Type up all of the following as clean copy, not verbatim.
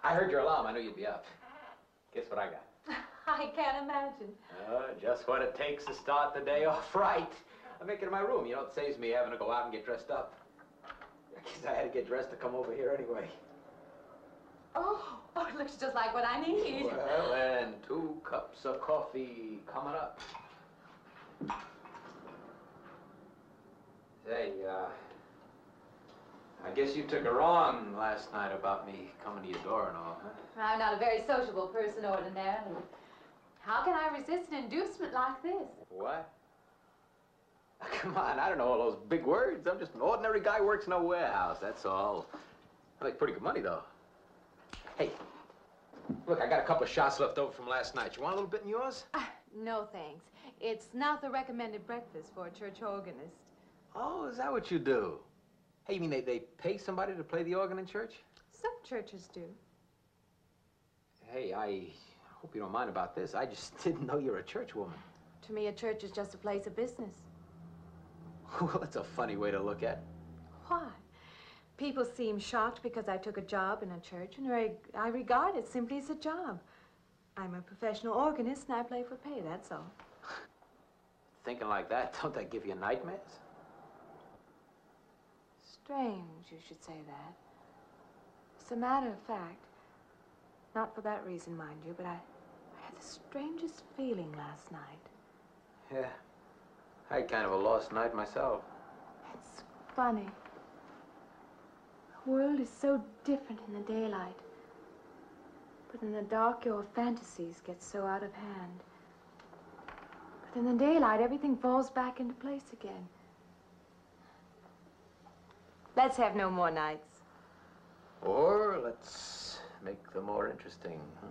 I heard your alarm. I knew you'd be up. Guess what I got? I can't imagine. Just what it takes to start the day off right. I make it in my room. You know, it saves me having to go out and get dressed up. I guess I had to get dressed to come over here anyway. Oh, it looks just like what I need. Well, and 2 cups of coffee coming up. Say, I guess you took it wrong last night about me coming to your door and all, huh? I'm not a very sociable person ordinarily. How can I resist an inducement like this? What? Come on, I don't know all those big words. I'm just an ordinary guy who works in a warehouse, that's all. I make pretty good money, though. Hey, look, I got a couple of shots left over from last night. You want a little bit in yours? No, thanks. It's not the recommended breakfast for a church organist. Oh, is that what you do? Hey, you mean they pay somebody to play the organ in church? Some churches do. Hey, I hope you don't mind about this. I just didn't know you're a church woman. To me, a church is just a place of business. Well, that's a funny way to look at it. Why? People seem shocked because I took a job in a church, and I regard it simply as a job. I'm a professional organist, and I play for pay, that's all. Thinking like that, don't that give you nightmares? Strange you should say that. As a matter of fact, not for that reason, mind you, but I had the strangest feeling last night. Yeah, I had kind of a lost night myself. It's funny. The world is so different in the daylight. But in the dark, your fantasies get so out of hand. But in the daylight, everything falls back into place again. Let's have no more nights. Or let's make them more interesting, huh?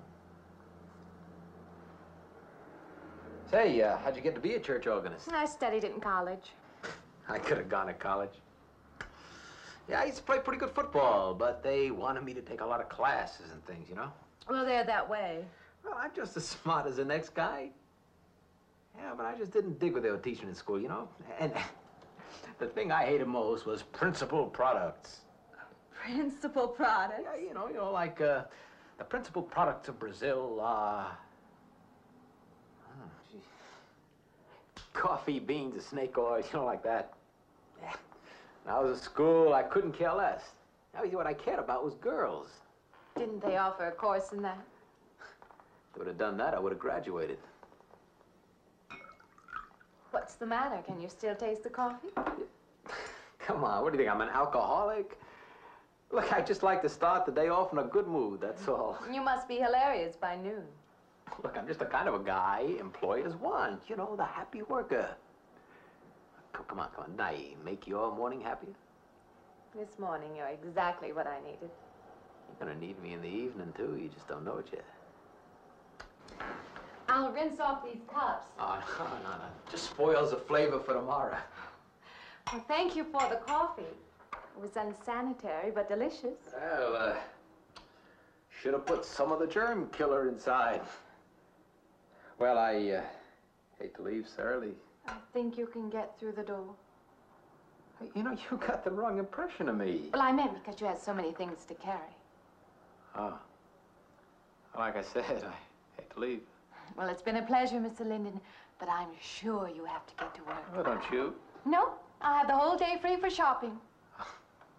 Say, how'd you get to be a church organist? I studied it in college. I could have gone to college. Yeah, I used to play pretty good football, but they wanted me to take a lot of classes and things, you know? Well, they're that way. Well, I'm just as smart as the next guy. Yeah, but I just didn't dig what they were teaching in school, you know? And the thing I hated most was principal products. Principal products? Yeah, you know, like the principal products of Brazil are... coffee, beans, snake oil, you know, like that. Yeah. When I was at school, I couldn't care less. Now, what I cared about was girls. Didn't they offer a course in that? If they would have done that, I would have graduated. What's the matter? Can you still taste the coffee? Come on, what do you think, I'm an alcoholic? Look, I just like to start the day off in a good mood, that's all. You must be hilarious by noon. Look, I'm just the kind of a guy employers want, you know, the happy worker. Come on, now, make your morning happier? This morning, you're exactly what I needed. You're gonna need me in the evening, too. You just don't know it yet. I'll rinse off these cups. Oh, no. Just spoils the flavor for tomorrow. Well, thank you for the coffee. It was unsanitary, but delicious. Well, should have put some of the germ killer inside. Well, I hate to leave so early. I think you can get through the door. Hey, you know, you got the wrong impression of me. Well, I meant because you had so many things to carry. Oh. Like I said, I hate to leave. Well, it's been a pleasure, Mr. Linden, but I'm sure you have to get to work. Oh, don't you? No, I have the whole day free for shopping.